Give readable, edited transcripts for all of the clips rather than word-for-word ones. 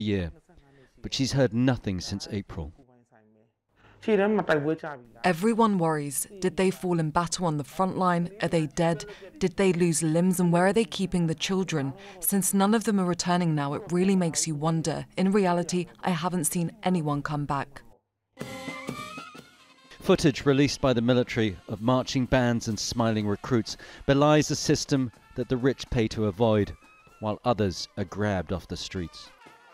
year, but she's heard nothing since April. Everyone worries. Did they fall in battle on the front line? Are they dead? Did they lose limbs? And where are they keeping the children? Since none of them are returning now, it really makes you wonder. In reality, I haven't seen anyone come back. Footage released by the military of marching bands and smiling recruits belies a system that the rich pay to avoid, while others are grabbed off the streets.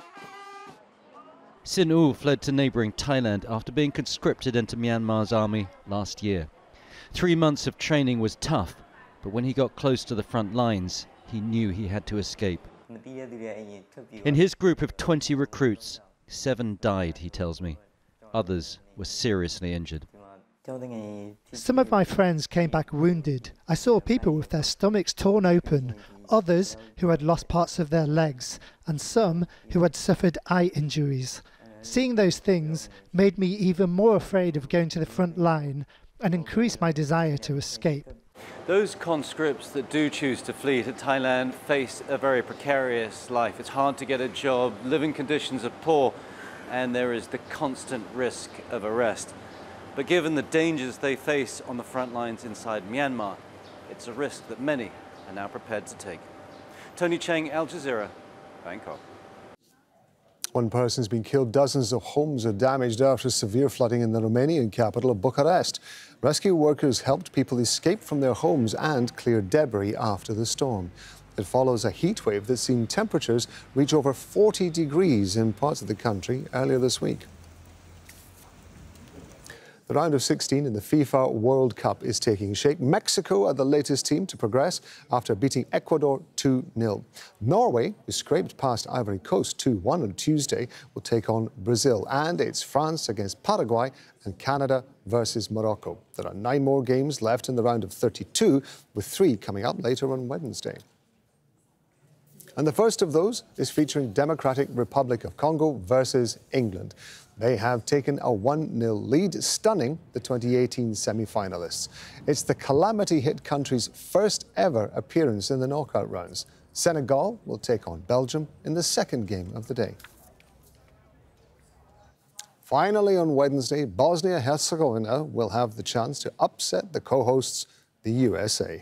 Sin Oo fled to neighbouring Thailand after being conscripted into Myanmar's army last year. 3 months of training was tough, but when he got close to the front lines, he knew he had to escape. In his group of 20 recruits, 7 died, he tells me. Others were seriously injured. Some of my friends came back wounded. I saw people with their stomachs torn open, others who had lost parts of their legs, and some who had suffered eye injuries. Seeing those things made me even more afraid of going to the front line and increased my desire to escape. Those conscripts that do choose to flee to Thailand face a very precarious life. It's hard to get a job, living conditions are poor, and there is the constant risk of arrest. But given the dangers they face on the front lines inside Myanmar, it's a risk that many are now prepared to take. Tony Cheng, Al Jazeera, Bangkok. One person's been killed, dozens of homes are damaged after severe flooding in the Romanian capital of Bucharest. Rescue workers helped people escape from their homes and clear debris after the storm. It follows a heat wave that's seen temperatures reach over 40 degrees in parts of the country earlier this week. The round of 16 in the FIFA World Cup is taking shape. Mexico are the latest team to progress after beating Ecuador 2-0. Norway, who scraped past Ivory Coast 2-1 on Tuesday, will take on Brazil. And it's France against Paraguay and Canada versus Morocco. There are 9 more games left in the round of 32, with 3 coming up later on Wednesday. And the first of those is featuring Democratic Republic of Congo versus England. They have taken a 1-0 lead, stunning the 2018 semi-finalists. It's the calamity-hit country's first ever appearance in the knockout rounds. Senegal will take on Belgium in the second game of the day. Finally, on Wednesday, Bosnia-Herzegovina will have the chance to upset the co-hosts, the USA.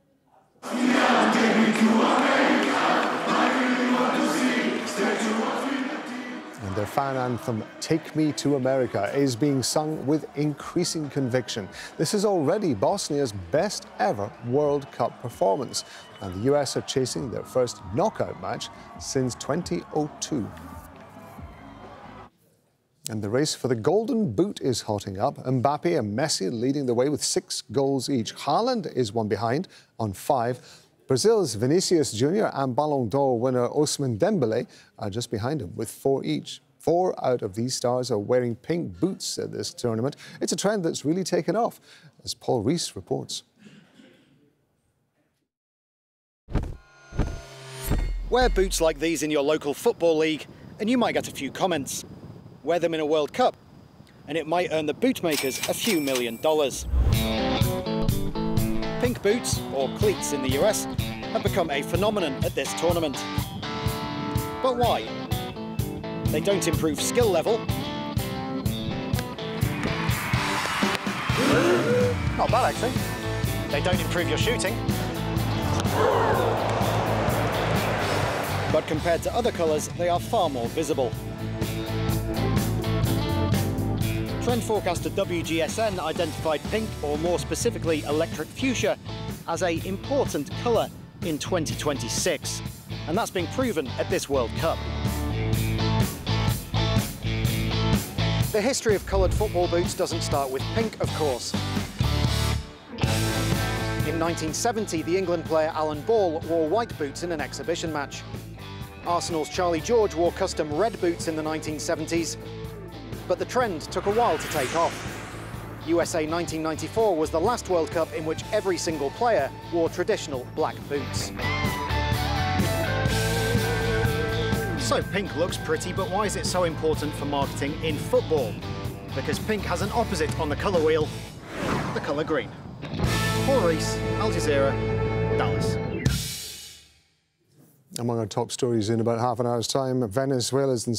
And their fan anthem, Take Me to America, is being sung with increasing conviction. This is already Bosnia's best ever World Cup performance. And the US are chasing their first knockout match since 2002. And the race for the Golden Boot is hotting up. Mbappe and Messi leading the way with 6 goals each. Haaland is one behind on 5. Brazil's Vinicius Jr. and Ballon d'Or winner Ousmane Dembélé are just behind him with 4 each. 4 out of these stars are wearing pink boots at this tournament. It's a trend that's really taken off, as Paul Rees reports. Wear boots like these in your local football league and you might get a few comments. Wear them in a World Cup and it might earn the bootmakers a few $1 million. Pink boots, or cleats in the US, have become a phenomenon at this tournament. But why? They don't improve skill level. Not bad, actually. They don't improve your shooting. But compared to other colours, they are far more visible. Trend forecaster WGSN identified pink, or more specifically electric fuchsia, as an important colour in 2026. And that's being proven at this World Cup. The history of coloured football boots doesn't start with pink, of course. In 1970, the England player Alan Ball wore white boots in an exhibition match. Arsenal's Charlie George wore custom red boots in the 1970s. But the trend took a while to take off. USA 1994 was the last World Cup in which every single player wore traditional black boots. So pink looks pretty, but why is it so important for marketing in football? Because pink has an opposite on the colour wheel, the colour green. Paul Rees, Al Jazeera, Dallas. Among our top stories in about half an hour's time, Venezuela's